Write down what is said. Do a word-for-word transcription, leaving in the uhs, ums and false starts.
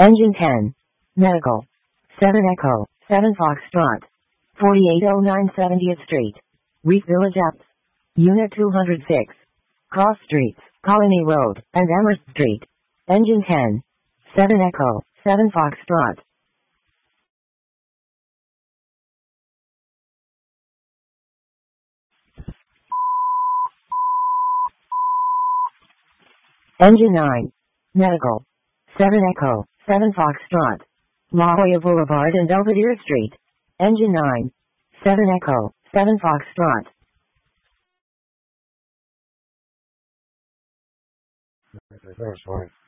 Engine ten. Medical. seven Echo, seven Foxtrot. forty-eight oh nine seventieth Street. Wheat Village Apps. Unit two hundred six. Cross Streets, Colony Road, and Amherst Street. Engine ten. seven Echo, seven Foxtrot. Engine nine. Medical. seven Echo, seven Foxtrot. La Jolla Boulevard and Belvedere Street. Engine nine. seven Echo, seven Foxtrot. That was fine.